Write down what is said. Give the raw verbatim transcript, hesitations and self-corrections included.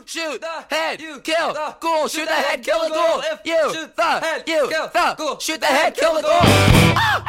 shoot the head, kill the ghoul, shoot the head, kill the ghoul. If you the you the ghoul, shoot the head, kill the ghoul.